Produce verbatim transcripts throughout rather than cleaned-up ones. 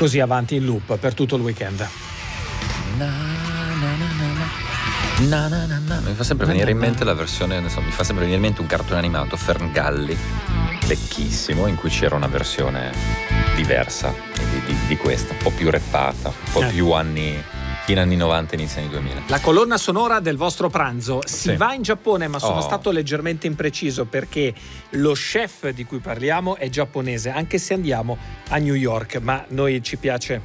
così avanti in loop per tutto il weekend. Na, na, na, na, na, na, na, na. Mi fa sempre venire in mente la versione, non so, mi fa sempre venire in mente un cartone animato, Ferngully, vecchissimo, in cui c'era una versione diversa di, di, di questa, un po' più rappata, un po' Eh. più anni, fine anni novanta, inizio anni duemila. La colonna sonora del vostro pranzo. Si Sì. va in Giappone, ma sono Oh. stato leggermente impreciso perché lo chef di cui parliamo è giapponese, anche se andiamo a New York, ma noi ci piace.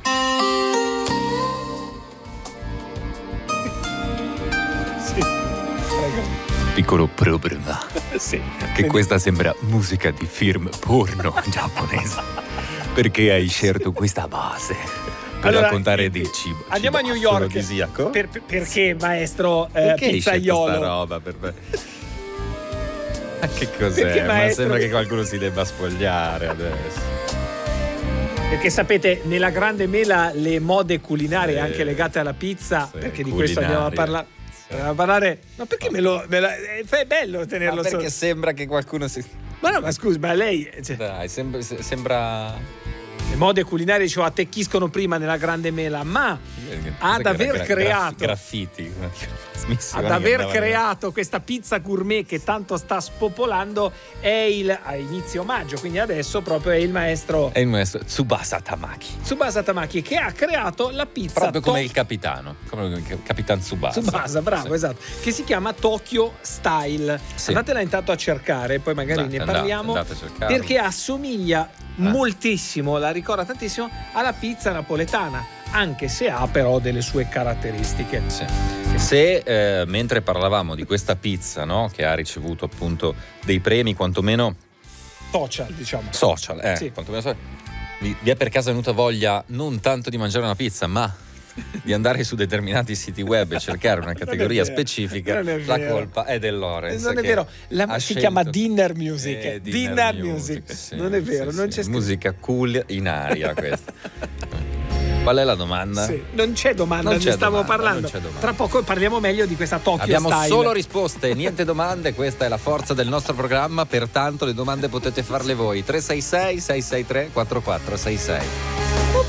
Sì, prego. Piccolo problema, Sì. che questa sembra musica di film porno giapponese. Perché hai scelto questa base per Allora, raccontare del cibo? Andiamo cibo a New York. afrodisiaco? Per- per- perché, maestro eh, Perché hai scelto sta pizzaiolo? roba per me? Ma che Perché, cos'è? Ma maestro? sembra che qualcuno si debba spogliare adesso. Perché sapete, nella Grande Mela le mode culinarie Sì. anche legate alla pizza, Sì, perché di questo andiamo a culinarie. parlare. A parlare, ma perché me lo, me la, è è bello tenerlo Ma perché sotto. sembra che qualcuno si... Ma no, ma scusi, ma lei cioè, Dai, sembra... sembra... le mode culinarie ci attecchiscono prima nella Grande Mela, ma ad Cos'è che aver era? Gra- creato graffiti. Smissivano ad che aver andavano- creato questa pizza gourmet che tanto sta spopolando è il a inizio maggio, quindi adesso proprio è il maestro È il maestro Tsubasa Tamaki. Tsubasa Tamaki che ha creato la pizza Proprio come to- il capitano, come il Capitan Tsubasa. Tsubasa, bravo, Sì. esatto, che si chiama Tokyo Style. Sì. Andatela intanto a cercare, poi magari Andate, ne andate, parliamo, andate a cercarlo. perché assomiglia moltissimo, la ricorda tantissimo alla pizza napoletana, anche se ha però delle sue caratteristiche. Sì. Se eh, mentre parlavamo di questa pizza, no, che ha ricevuto appunto dei premi quantomeno Social, diciamo. social, eh, Sì. quantomeno social, vi, vi è per caso venuta voglia non tanto di mangiare una pizza, ma di andare su determinati siti web e cercare una categoria vero, specifica, non è la vero. colpa è del Lorenz. Non è che vero, la- ha si scelto- chiama dinner music. Eh, dinner, music. sì, non è vero, sì, non sì. c'è scritto. Musica cool in aria questa. Qual è la domanda? Sì, non c'è domanda, Non ne c'è stavo domanda, parlando. non c'è domanda. Tra poco parliamo meglio di questa Tokyo Abbiamo Style. solo risposte, niente domande, questa è la forza del nostro programma, pertanto le domande potete farle voi. tre sei sei sei sei tre quattro quattro sei sei.